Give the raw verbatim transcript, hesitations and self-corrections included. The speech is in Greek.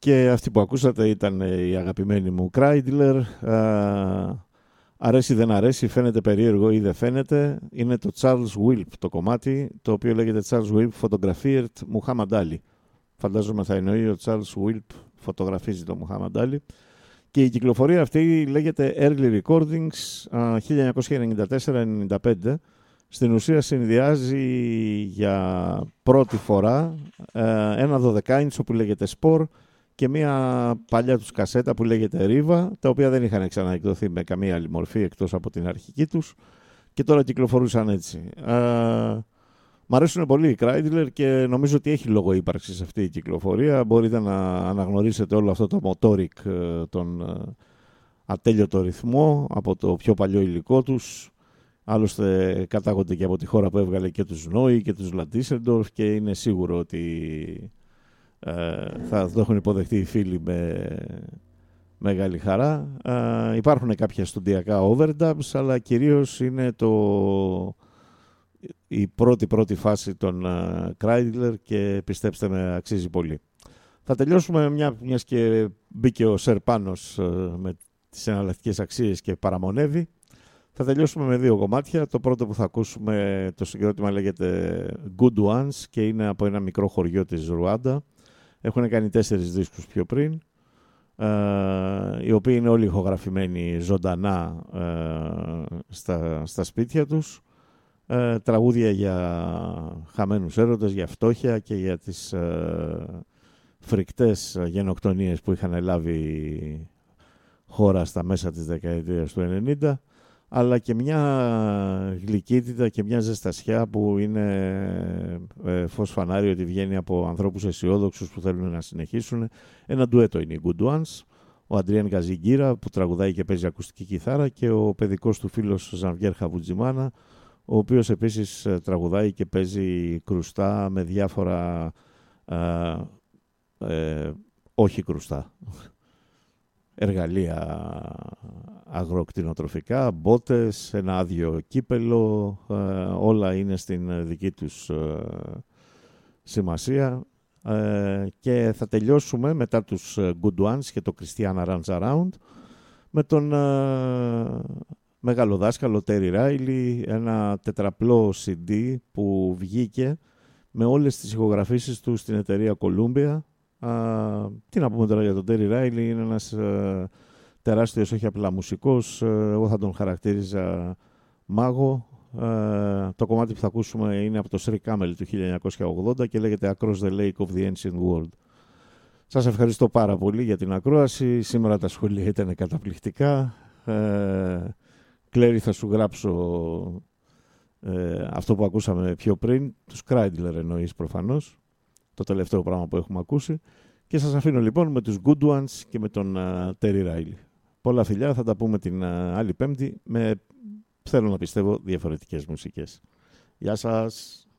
Και αυτή που ακούσατε ήταν η αγαπημένη μου Kreidler. Αρέσει δεν αρέσει, φαίνεται περίεργο ή δεν φαίνεται. Είναι το Charles Wilp το κομμάτι, το οποίο λέγεται Charles Wilp Photographed Muhammad Ali. Φαντάζομαι θα εννοεί ο Charles Wilp φωτογραφίζει το Muhammad Ali. Και η κυκλοφορία αυτή λέγεται Early Recordings χίλια εννιακόσια ενενήντα τέσσερα ενενήντα πέντε. Στην ουσία συνδυάζει για πρώτη φορά ένα δώδεκα ίντσο που λέγεται Spore και μια παλιά τους κασέτα που λέγεται Riva, τα οποία δεν είχαν ξαναεκδοθεί με καμία άλλη μορφή εκτός από την αρχική τους και τώρα κυκλοφορούσαν έτσι. Μ' αρέσουν πολύ οι Kreidler και νομίζω ότι έχει λόγο ύπαρξης αυτή η κυκλοφορία. Μπορείτε να αναγνωρίσετε όλο αυτό το motoric, τον ατέλειωτο ρυθμό από το πιο παλιό υλικό τους. Άλλωστε κατάγονται και από τη χώρα που έβγαλε και τους Νόη και τους Λαντίσεντορφ και είναι σίγουρο ότι ε, θα το έχουν υποδεχτεί οι φίλοι με μεγάλη χαρά. Ε, υπάρχουν κάποια στοντιακά overdubs, αλλά κυρίως είναι το, η πρώτη πρώτη φάση των uh, Kreidler και πιστέψτε με αξίζει πολύ. Θα τελειώσουμε μια, μιας και μπήκε ο Σερπάνος uh, με τις εναλλακτικές αξίες και παραμονεύει. Θα τελειώσουμε με δύο κομμάτια. Το πρώτο που θα ακούσουμε, το συγκρότημα λέγεται Good Ones και είναι από ένα μικρό χωριό της Ρουάντα. Έχουν κάνει τέσσερις δίσκους πιο πριν, ε, οι οποίοι είναι όλοι ηχογραφημένοι ζωντανά ε, στα, στα σπίτια τους. Ε, τραγούδια για χαμένους έρωτες, για φτώχεια και για τις ε, φρικτές γενοκτονίες που είχαν λάβει χώρα στα μέσα της δεκαετίας του ενενήντα. Αλλά και μια γλυκύτητα και μια ζεστασιά που είναι ε, φως φανάρι ότι βγαίνει από ανθρώπους αισιόδοξους που θέλουν να συνεχίσουν. Ένα ντουέτο είναι οι Good Ones, ο Αντριέν Καζιγκύρα που τραγουδάει και παίζει ακουστική κιθάρα και ο παιδικός του φίλος Ζανβιέρ Χαβουτζιμάνα, ο οποίος επίσης τραγουδάει και παίζει κρουστά με διάφορα ε, ε, όχι κρουστά εργαλεία αγροκτηνοτροφικά, μπότες, ένα άδειο κύπελο, ε, όλα είναι στην δική τους ε, σημασία. Ε, και θα τελειώσουμε μετά τους Good Ones και το Christiana Runs Around με τον ε, μεγάλο δάσκαλο Terry Riley, ένα τετραπλό σι ντι που βγήκε με όλες τις ηχογραφήσεις του στην εταιρεία Columbia. Uh, τι να πούμε τώρα για τον Terry Riley, είναι ένας uh, τεράστιος, όχι απλά μουσικός, uh, εγώ θα τον χαρακτήριζα μάγο. Uh, το κομμάτι που θα ακούσουμε είναι από το Sri Camel του χίλια εννιακόσια ογδόντα και λέγεται Across the Lake of the Ancient World. Σας ευχαριστώ πάρα πολύ για την ακρόαση. Σήμερα τα σχόλια ήταν καταπληκτικά. Uh, Κλέρι, θα σου γράψω uh, αυτό που ακούσαμε πιο πριν, τους Kreidler εννοείς προφανώς, το τελευταίο πράγμα που έχουμε ακούσει. Και σας αφήνω λοιπόν με τους Good Ones και με τον uh, Terry Riley. Πολλά φιλιά, θα τα πούμε την uh, άλλη Πέμπτη με, θέλω να πιστεύω, διαφορετικές μουσικές. Γεια σας!